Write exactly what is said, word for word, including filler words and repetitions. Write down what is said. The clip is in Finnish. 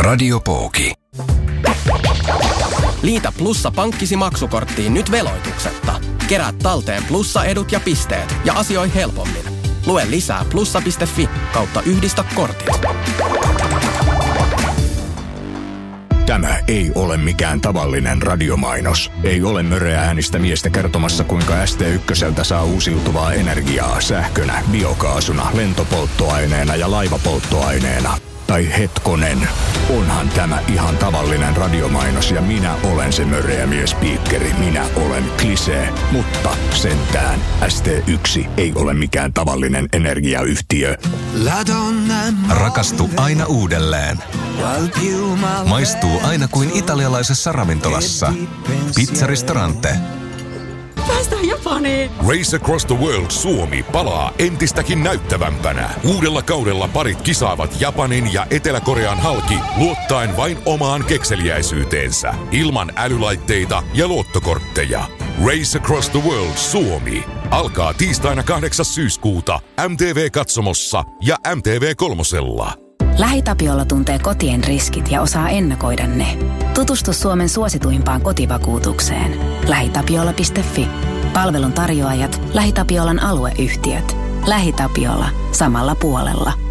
Radio Pooki. Liitä Plussa pankkisi maksukorttiin nyt veloituksetta. Kerää talteen Plussa-edut ja pisteet ja asioi helpommin. Lue lisää plussa piste fi kautta yhdistä kortit. Tämä ei ole mikään tavallinen radiomainos. Ei ole möreä äänistä miestä kertomassa, kuinka S T ykköseltä saa uusiutuvaa energiaa sähkönä, biokaasuna, lentopolttoaineena ja laivapolttoaineena. Tai hetkonen, onhan tämä ihan tavallinen radiomainos ja minä olen se möreä miespiikkeri. Minä olen Klisee, mutta sentään S T yksi ei ole mikään tavallinen energiayhtiö. Rakastu aina uudelleen. Maistuu aina kuin italialaisessa ravintolassa. Pizzaristorante. Päästään Japaniin! Race Across the World Suomi palaa entistäkin näyttävämpänä. Uudella kaudella parit kisaavat Japanin ja Etelä-Korean halki luottaen vain omaan kekseliäisyyteensä. Ilman älylaitteita ja luottokortteja. Race Across the World Suomi alkaa tiistaina kahdeksas syyskuuta M T V-katsomossa ja M T V kolmosella. LähiTapiola tuntee kotien riskit ja osaa ennakoida ne. Tutustu Suomen suosituimpaan kotivakuutukseen. lähitapiola piste fi. Palvelun tarjoajat, LähiTapiolan alueyhtiöt. LähiTapiola. Samalla puolella.